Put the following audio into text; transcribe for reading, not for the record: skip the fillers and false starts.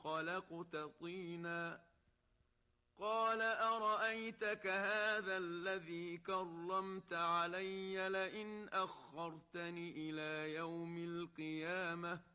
خلقت طينا. قال أرأيتك هذا الذي كرمت علي لئن أخرتني إلى يوم القيامة